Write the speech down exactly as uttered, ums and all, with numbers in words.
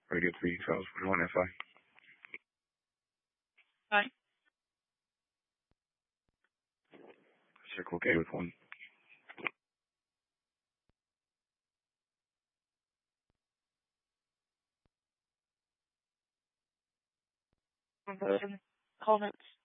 Radio three, twelve, one F I. Hi. Circle K with one. Conversion comments.